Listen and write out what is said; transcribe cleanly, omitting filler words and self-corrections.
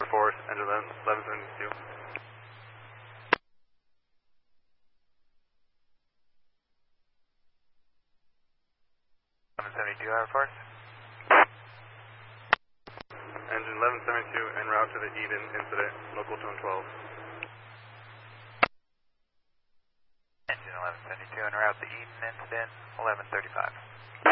4, engine 1172. 1172, Air Force. Engine 1172 en route to the Eden incident, local tone 12. Engine 1172 en route to Eden incident, 1135.